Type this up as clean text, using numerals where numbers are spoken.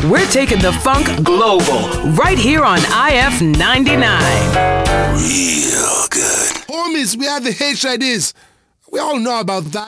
We're taking the funk global right here on IF 99. Real good. Homies, we have the H like this. We all know about that.